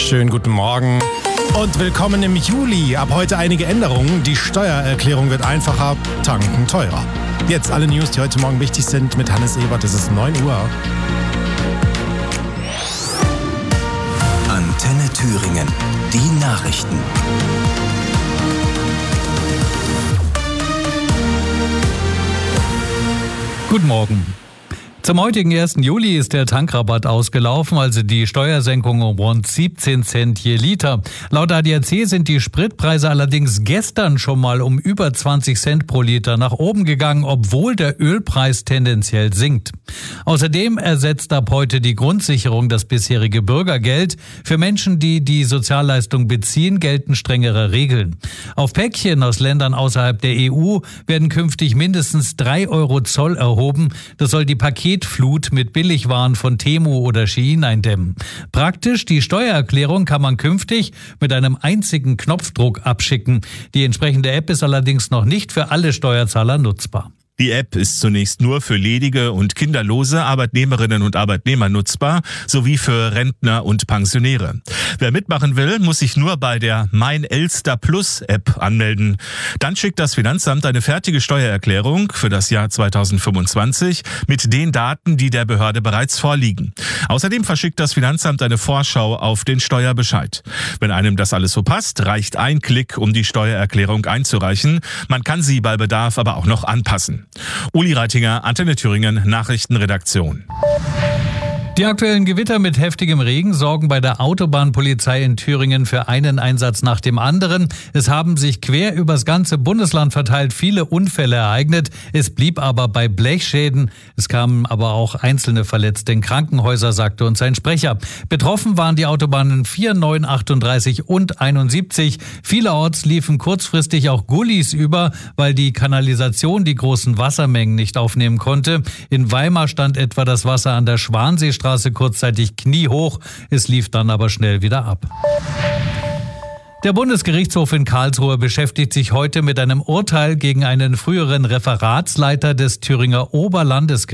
Schönen guten Morgen und willkommen im Juli. Ab heute einige Änderungen. Die Steuererklärung wird einfacher, tanken teurer. Jetzt alle News, die heute Morgen wichtig sind, mit Hannes Ebert. Es ist 9 Uhr. Antenne Thüringen. Die Nachrichten. Guten Morgen. Zum heutigen 1. Juli ist der Tankrabatt ausgelaufen, also die Steuersenkung um rund 17 Cent je Liter. Laut ADAC sind die Spritpreise allerdings gestern schon mal um über 20 Cent pro Liter nach oben gegangen, obwohl der Ölpreis tendenziell sinkt. Außerdem ersetzt ab heute die Grundsicherung das bisherige Bürgergeld. Für Menschen, die die Sozialleistung beziehen, gelten strengere Regeln. Auf Päckchen aus Ländern außerhalb der EU werden künftig mindestens 3 Euro Zoll erhoben. Das soll die Paketflut mit Billigwaren von Temu oder Shein eindämmen. Praktisch, die Steuererklärung kann man künftig mit einem einzigen Knopfdruck abschicken. Die entsprechende App ist allerdings noch nicht für alle Steuerzahler nutzbar. Die App ist zunächst nur für ledige und kinderlose Arbeitnehmerinnen und Arbeitnehmer nutzbar, sowie für Rentner und Pensionäre. Wer mitmachen will, muss sich nur bei der Mein Elster Plus App anmelden. Dann schickt das Finanzamt eine fertige Steuererklärung für das Jahr 2025 mit den Daten, die der Behörde bereits vorliegen. Außerdem verschickt das Finanzamt eine Vorschau auf den Steuerbescheid. Wenn einem das alles so passt, reicht ein Klick, um die Steuererklärung einzureichen. Man kann sie bei Bedarf aber auch noch anpassen. Uli Reitinger, Antenne Thüringen, Nachrichtenredaktion. Die aktuellen Gewitter mit heftigem Regen sorgen bei der Autobahnpolizei in Thüringen für einen Einsatz nach dem anderen. Es haben sich quer übers ganze Bundesland verteilt viele Unfälle ereignet. Es blieb aber bei Blechschäden. Es kamen aber auch einzelne Verletzte in Krankenhäuser, sagte uns ein Sprecher. Betroffen waren die Autobahnen 4, 9, 38 und 71. Vielerorts liefen kurzfristig auch Gullis über, weil die Kanalisation die großen Wassermengen nicht aufnehmen konnte. In Weimar stand etwa das Wasser an der Schwanseestraße kurzzeitig kniehoch, es lief dann aber schnell wieder ab. Der Bundesgerichtshof in Karlsruhe beschäftigt sich heute mit einem Urteil gegen einen früheren Referatsleiter des Thüringer Oberlandesgerichts.